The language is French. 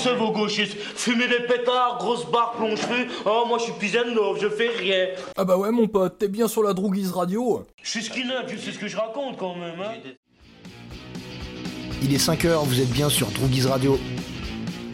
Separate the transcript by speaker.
Speaker 1: ça vos gauchistes? Fumer des pétards, grosse barre, plonge-feu. Oh, moi je suis peace and love, je fais rien.
Speaker 2: Ah bah ouais mon pote, t'es bien sur la Droogies Radio.
Speaker 1: Je suis skinhead, tu sais ce que je raconte quand même, hein.
Speaker 3: Il est 5h, vous êtes bien sur Droogies Radio.